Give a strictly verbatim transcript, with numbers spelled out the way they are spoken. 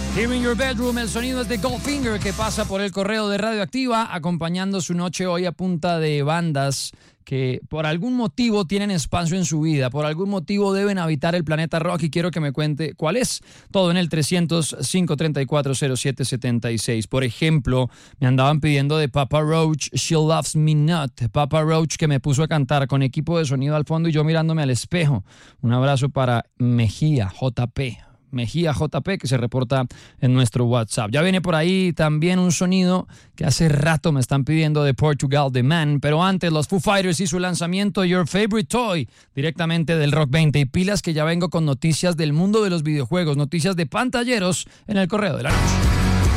Here in Your Bedroom, el sonido es de Goldfinger, que pasa por el correo de Radioactiva, acompañando su noche hoy a punta de bandas que por algún motivo tienen espacio en su vida, por algún motivo deben habitar el planeta rock, y quiero que me cuente cuál es. Todo en el trescientos, cinco treinta y cuatro, cero siete setenta y seis. Por ejemplo, me andaban pidiendo de Papa Roach, She Loves Me Not. Papa Roach, que me puso a cantar con equipo de sonido al fondo y yo mirándome al espejo. Un abrazo para Mejía, J P. Mejía J P, que se reporta en nuestro WhatsApp. Ya viene por ahí también un sonido que hace rato me están pidiendo de Portugal The Man, pero antes los Foo Fighters y su lanzamiento Your Favorite Toy, directamente del Rock veinte. Y pilas que ya vengo con noticias del mundo de los videojuegos, noticias de pantalleros en el correo de la noche.